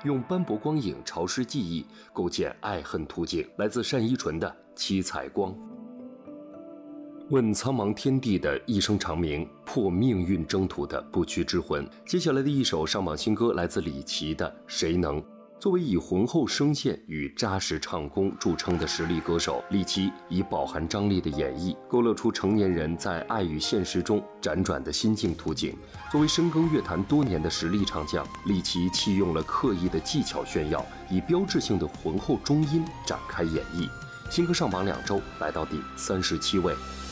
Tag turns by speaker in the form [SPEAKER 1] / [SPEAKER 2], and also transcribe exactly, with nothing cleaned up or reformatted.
[SPEAKER 1] 用斑驳光影潮湿记忆，构建爱恨图景。来自单依纯的《七彩光》。问苍茫天地的一声长鸣，破命运征途的不屈之魂。接下来的一首上榜新歌来自李琦的《谁能》。作为以浑厚声线与扎实唱功著称的实力歌手，李琦以饱含张力的演绎，勾勒出成年人在爱与现实中辗转的心境图景。作为深耕乐坛多年的实力唱将，李琦弃用了刻意的技巧炫耀，以标志性的浑厚中音展开演绎。新歌上榜两周，来到第三十七位。